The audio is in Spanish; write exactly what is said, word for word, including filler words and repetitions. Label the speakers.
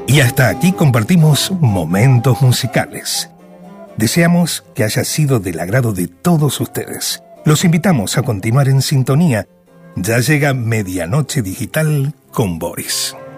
Speaker 1: Y hasta aquí compartimos momentos musicales. Deseamos que haya sido del agrado de todos ustedes. Los invitamos a continuar en sintonía. Ya llega Medianoche Digital con Boris.